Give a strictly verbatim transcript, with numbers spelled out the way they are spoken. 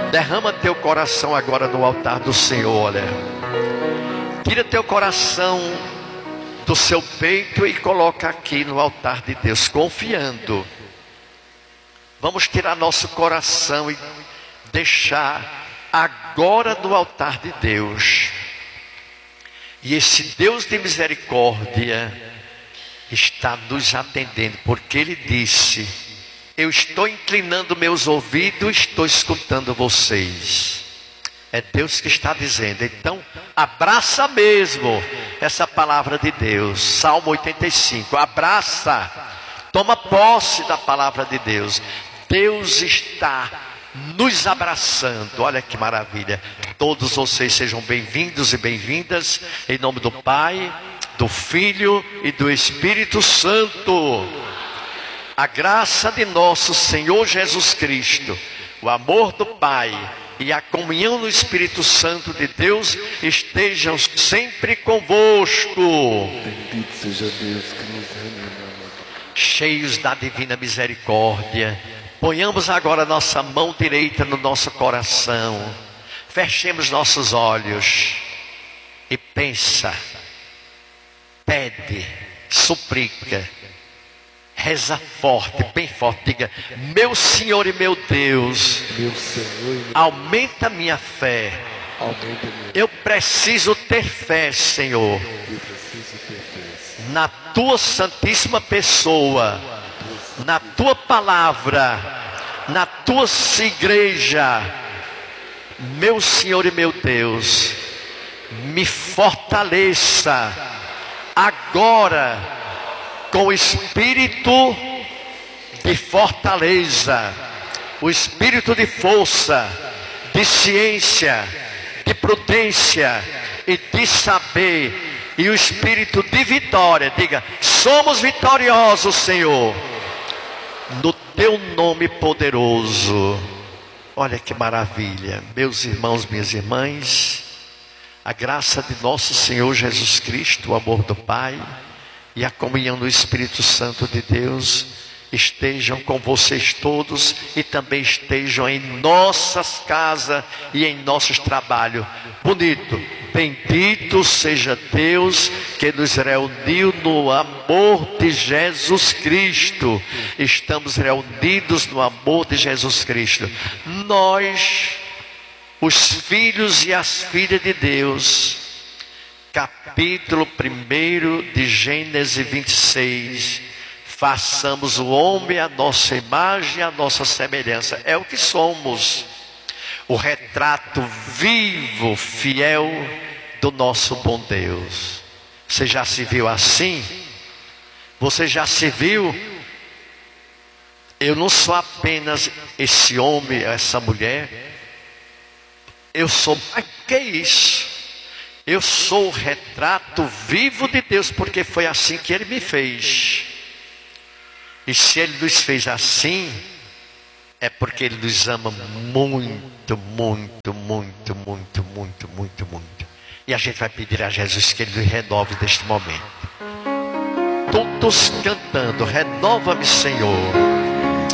Derrama teu coração agora no altar do Senhor, olha. Tira teu coração do seu peito e coloca aqui no altar de Deus, confiando. Vamos tirar nosso coração e deixar agora no altar de Deus. E esse Deus de misericórdia está nos atendendo, porque Ele disse: eu estou inclinando meus ouvidos, estou escutando vocês. É Deus que está dizendo. Então abraça mesmo essa palavra de Deus. Salmo oitenta e cinco, abraça, toma posse da palavra de Deus. Deus está nos abraçando, olha que maravilha. Todos vocês sejam bem-vindos e bem-vindas, em nome do Pai, do Filho e do Espírito Santo. A graça de nosso Senhor Jesus Cristo, o amor do Pai e a comunhão do Espírito Santo de Deus estejam sempre convosco. Bendito seja Deus que nos reúne. Cheios da divina misericórdia, ponhamos agora nossa mão direita no nosso coração, fechemos nossos olhos e pensa, pede, suplica, reza forte, bem forte, diga: meu Senhor e meu Deus, Meu Senhor, e aumenta minha fé. aumenta minha Eu preciso ter fé, Senhor, Eu preciso ter fé. na tua santíssima pessoa, na tua palavra, na tua igreja. Meu Senhor e meu Deus, me fortaleça agora com o espírito de fortaleza, o espírito de força, de ciência, de prudência e de saber, e o espírito de vitória. Diga: somos vitoriosos, Senhor, no teu nome poderoso. Olha que maravilha, meus irmãos, minhas irmãs. A graça de nosso Senhor Jesus Cristo, o amor do Pai e a comunhão do Espírito Santo de Deus estejam com vocês todos e também estejam em nossas casas e em nossos trabalhos. Bonito. Bendito seja Deus que nos reuniu no amor de Jesus Cristo. Estamos reunidos no amor de Jesus Cristo. Nós, os filhos e as filhas de Deus, capítulo primeiro de Gênesis vinte e seis. Façamos o homem à nossa imagem, à nossa semelhança. É o que somos. O retrato vivo, fiel do nosso bom Deus. Você já se viu assim? Você já se viu? Eu não sou apenas esse homem, essa mulher. Eu sou, mas que é isso? Eu sou o retrato vivo de Deus, porque foi assim que Ele me fez. E se Ele nos fez assim, é porque Ele nos ama muito, muito, muito, muito, muito, muito, muito. E a gente vai pedir a Jesus que Ele nos renove neste momento. Todos cantando: renova-me, Senhor.